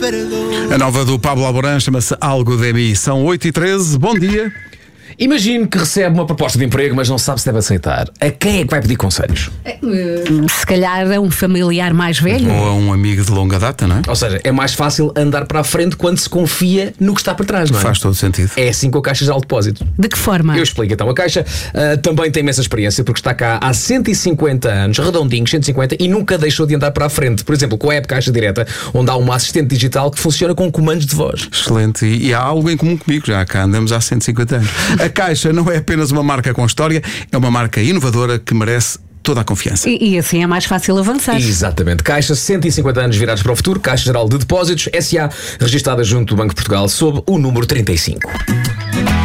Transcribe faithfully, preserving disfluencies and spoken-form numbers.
A nova do Pablo Alborán chama-se Algo de Mim. São oito e treze, bom dia. Imagine que recebe uma proposta de emprego, mas não sabe se deve aceitar. A quem é que vai pedir conselhos? Se calhar a um familiar mais velho. Ou a um amigo de longa data, não é? Ou seja, é mais fácil andar para a frente quando se confia no que está para trás, não é? Faz todo sentido. É assim com a Caixa Geral de Depósitos. De que forma? Eu explico então. A Caixa uh, também tem imensa experiência porque está cá há cento e cinquenta anos, redondinhos, cento e cinquenta, e nunca deixou de andar para a frente. Por exemplo, com a app Caixa Direta, onde há uma assistente digital que funciona com comandos de voz. Excelente. E, e há algo em comum comigo, já cá andamos há cento e cinquenta anos. A Caixa não é apenas uma marca com história, é uma marca inovadora que merece toda a confiança. E, e assim é mais fácil avançar. Exatamente. Caixa, cento e cinquenta anos virados para o futuro. Caixa Geral de Depósitos, S A, registada junto do Banco de Portugal sob o número trinta e cinco.